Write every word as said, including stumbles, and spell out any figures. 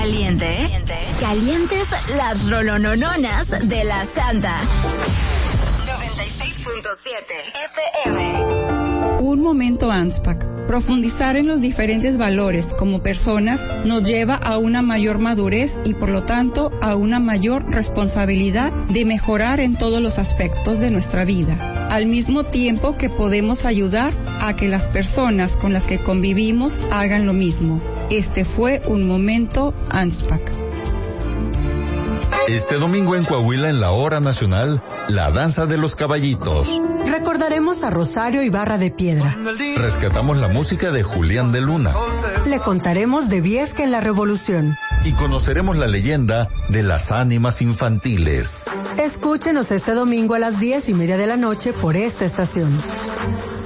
caliente, calientes las rolonononas de la Santa. noventa y seis punto siete F M. Un momento ANSPAC. Profundizar en los diferentes valores como personas nos lleva a una mayor madurez y por lo tanto a una mayor responsabilidad de mejorar en todos los aspectos de nuestra vida, al mismo tiempo que podemos ayudar a que las personas con las que convivimos hagan lo mismo. Este fue un momento ANSPAC. Este domingo en Coahuila, en la Hora Nacional, la Danza de los Caballitos. Recordaremos a Rosario Ibarra de Piedra. Rescatamos la música de Julián de Luna. Le contaremos de Viesca en la Revolución. Y conoceremos la leyenda de las ánimas infantiles. Escúchenos este domingo a las diez y media de la noche por esta estación.